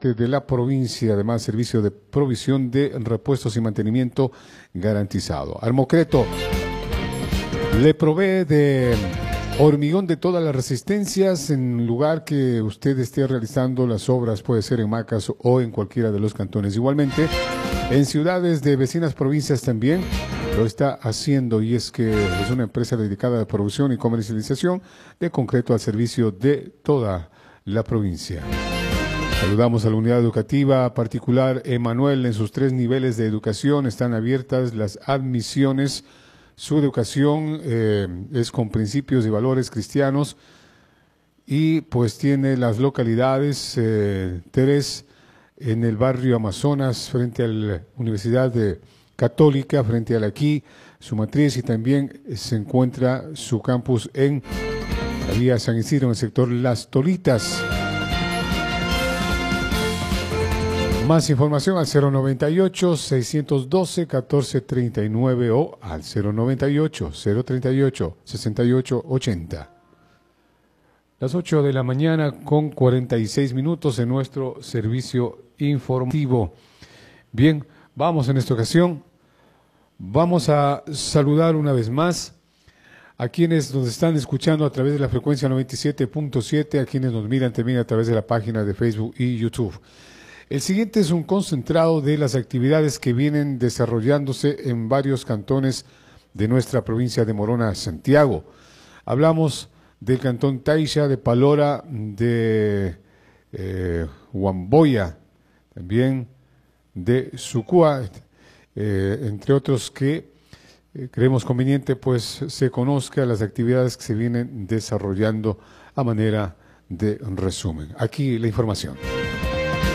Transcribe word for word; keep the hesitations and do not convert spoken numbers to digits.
transporte de la provincia, además servicio de provisión de repuestos y mantenimiento garantizado. Armocreto le provee de hormigón de todas las resistencias en lugar que usted esté realizando las obras, puede ser en Macas o en cualquiera de los cantones. Igualmente, en ciudades de vecinas provincias también lo está haciendo, y es que es una empresa dedicada a la producción y comercialización de concreto al servicio de toda la provincia. Saludamos a la unidad educativa particular Emanuel. En sus tres niveles de educación están abiertas las admisiones. Su educación eh, es con principios y valores cristianos y pues tiene las localidades eh, tres en el barrio Amazonas frente a la Universidad de Católica, frente a la aquí, su matriz, y también se encuentra su campus en la vía San Isidro en el sector Las Tolitas. Más información al cero noventa y ocho, seiscientos doce, catorce treinta y nueve o al cero noventa y ocho, cero treinta y ocho, sesenta y ocho ochenta. Las ocho de la mañana con cuarenta y seis minutos en nuestro servicio informativo. Bien, vamos en esta ocasión, vamos a saludar una vez más a quienes nos están escuchando a través de la frecuencia noventa y siete punto siete, a quienes nos miran también a través de la página de Facebook y YouTube. El siguiente es un concentrado de las actividades que vienen desarrollándose en varios cantones de nuestra provincia de Morona, Santiago. Hablamos del cantón Taixa, de Palora, de eh, Huamboya, también de Sucúa, eh, entre otros que eh, creemos conveniente pues se conozca las actividades que se vienen desarrollando a manera de resumen. Aquí la información.